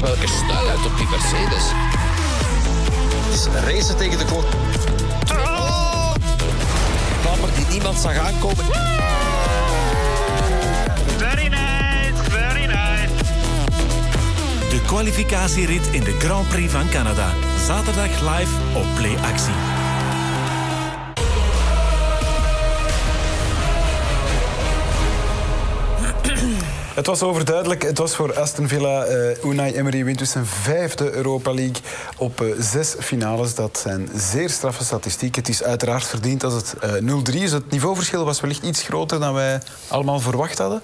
welke snelheid op die Mercedes. Het is racen tegen de klok. Klapper die niemand zag aankomen. Very nice, very nice. De kwalificatierit in de Grand Prix van Canada. Zaterdag live op Play Actie. Het was overduidelijk. Het was voor Aston Villa. Unai Emery wint dus zijn 5e Europa League op 6 finales. Dat zijn zeer straffe statistieken. Het is uiteraard verdiend als het 0-3 is. Het niveauverschil was wellicht iets groter dan wij allemaal verwacht hadden.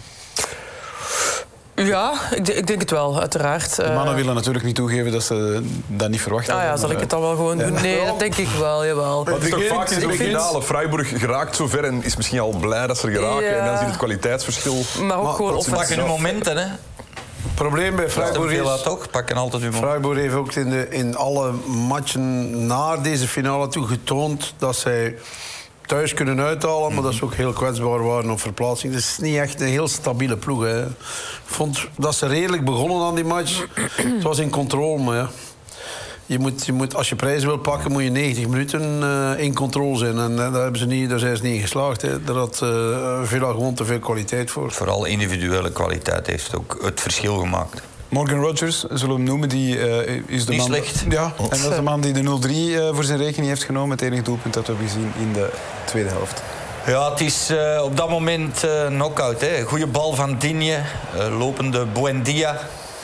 Ja, ik denk het wel, uiteraard. De mannen willen natuurlijk niet toegeven dat ze dat niet verwacht hadden. Ja, zal ik het dan wel gewoon doen? Nee, dat denk ik wel, jawel. Maar het is toch vaak in zo'n finale. Freiburg geraakt zover en is misschien al blij dat ze er geraken. Ja. En dan zie je het kwaliteitsverschil. Maar ook gewoon Ze pakken hun momenten, hè. Het probleem bij Freiburg is... toch? Pakken altijd hun momenten. Freiburg heeft ook in alle matchen naar deze finale toe getoond dat zij thuis kunnen uithalen, maar dat ze ook heel kwetsbaar waren op verplaatsing. Het is niet echt een heel stabiele ploeg. Hè. Ik vond dat ze redelijk begonnen aan die match. Het was in controle, maar ja. Je moet, als je prijzen wil pakken, moet je 90 minuten in controle zijn. En daar zijn ze niet in geslaagd. Hè. Daar had Villa gewoon te veel kwaliteit voor. Vooral individuele kwaliteit heeft ook het verschil gemaakt. Morgan Rogers, zullen we hem noemen, die is de niet man... slecht. Ja, en dat is de man die de 0-3 voor zijn rekening heeft genomen. Het enige doelpunt dat we hebben gezien in de tweede helft. Ja, het is op dat moment knock-out. Hè. Goeie bal van Digne, lopende Buendia.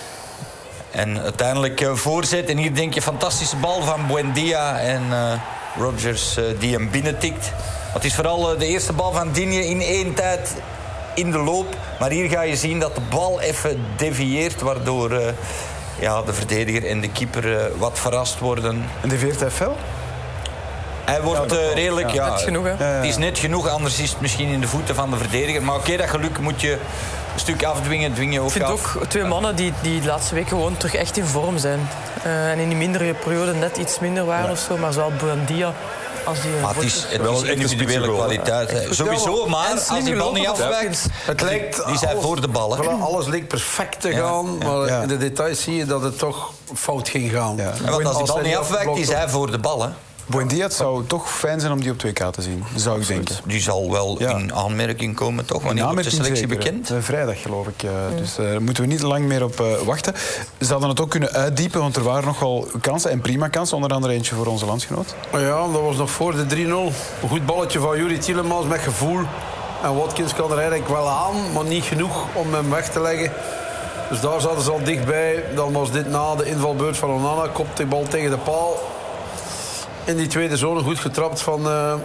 En uiteindelijk voorzet. En hier denk je, fantastische bal van Buendia. En Rogers die hem binnentikt. Maar het is vooral de eerste bal van Digne in één tijd in de loop. Maar hier ga je zien dat de bal even devieert. Waardoor de verdediger en de keeper wat verrast worden. En deveert hij fel? Hij wordt redelijk... Ja, net genoeg, hè? Het is net genoeg, anders is het misschien in de voeten van de verdediger. Maar oké, dat geluk moet je een stuk afdwingen. Dwing je ook Ik vind af. ook twee mannen die de laatste weken gewoon terug echt in vorm zijn. En in die mindere periode net iets minder waren of zo. Maar zowel Buendia als die... Maar het is wel een echte individuele spitsengoal, kwaliteit. Hè. Sowieso, maar als die bal niet afwijkt... Het lijkt Die zijn voor de bal, hè. Voilà, alles leek perfect te gaan, maar in de details zie je dat het toch fout ging gaan. Ja. En want als die bal hij niet afwijkt, is hij voor de bal, hè. Buendia, het zou toch fijn zijn om die op 2K te zien, zou ik denken. Die zal wel in aanmerking komen, toch? Wanneer wordt de selectie bekend? Vrijdag, geloof ik. Dus daar moeten we niet lang meer op wachten. Ze hadden het ook kunnen uitdiepen, want er waren nogal kansen, en prima kansen. Onder andere eentje voor onze landsgenoot. Ja, dat was nog voor de 3-0. Een goed balletje van Yuri Tielemans met gevoel. En Watkins kan er eigenlijk wel aan, maar niet genoeg om hem weg te leggen. Dus daar zaten ze al dichtbij. Dan was dit na de invalbeurt van Onana. Kopt die bal tegen de paal. In die tweede zone goed getrapt van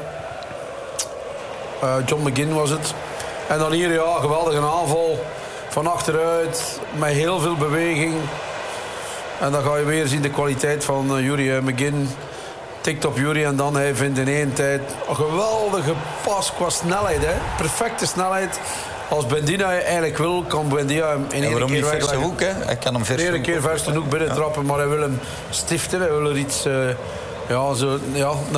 John McGinn was het. En dan hier, geweldige aanval van achteruit. Met heel veel beweging. En dan ga je weer zien de kwaliteit van Yuri McGinn. Tikt op Yuri en dan hij vindt in één tijd een geweldige pas qua snelheid. Hè. Perfecte snelheid. Als Bendina eigenlijk wil, kan Buendia hem in één keer verse wegleggen. hoek, hè? Hij kan hem verse In één hoek. keer verse hoek binnen trappen, maar hij wil hem stiften. Hij wil er iets...